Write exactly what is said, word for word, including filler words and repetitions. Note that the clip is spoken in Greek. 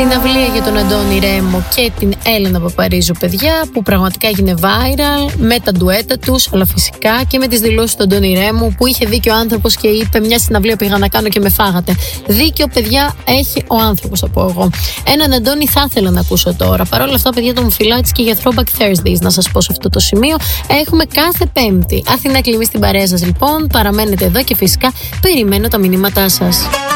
Συναυλία για τον Αντώνη Ρέμο και την Έλενα Παπαρίζου, παιδιά, που πραγματικά έγινε viral με τα ντουέτα τους, αλλά φυσικά και με τις δηλώσεις του Αντώνη Ρέμου, που είχε δίκιο ο άνθρωπος και είπε: μια συναυλία πήγα να κάνω και με φάγατε. Δίκιο, παιδιά, έχει ο άνθρωπος, θα πω εγώ. Έναν Αντώνη θα ήθελα να ακούσω τώρα. Παρ' όλα αυτά, παιδιά, τον φιλάω έτσι και για Throwback Thursdays, να σας πω σε αυτό το σημείο. Έχουμε κάθε Πέμπτη. Αθηνά Κλιμή στην παρέα σας, λοιπόν. Παραμένετε εδώ και φυσικά περιμένω τα μηνύματά σας.